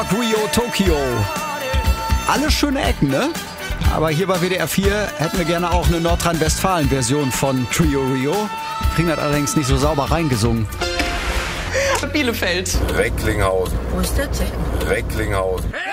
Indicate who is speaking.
Speaker 1: Rio, Tokio. Alles schöne Ecken, ne? Aber hier bei WDR 4 hätten wir gerne auch eine Nordrhein-Westfalen-Version von Trio Rio. Wir kriegen das allerdings nicht so sauber reingesungen.
Speaker 2: Bielefeld.
Speaker 3: Recklinghausen.
Speaker 4: Wo ist das denn?
Speaker 3: Recklinghausen.